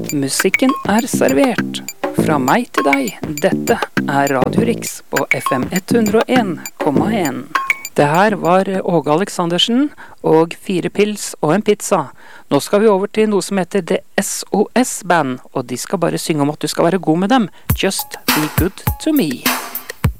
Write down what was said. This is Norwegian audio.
Musikken er servert. Fra meg til deg, dette er Radio Riks på FM 101,1. Det her var Åge Aleksandersen og 4 pils og en pizza. Nå skal vi over til noe som heter The SOS Band, og de skal bare synge om at du skal være god med dem. Just be good to me.